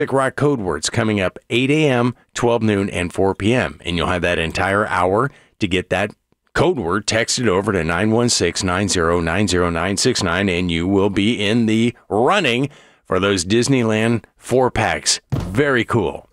Rock Code Words coming up 8 a.m., 12 noon, and 4 p.m. And you'll have that entire hour to get that code word texted over to 916-9090969, and you will be in the running for those Disneyland 4-packs. Very cool.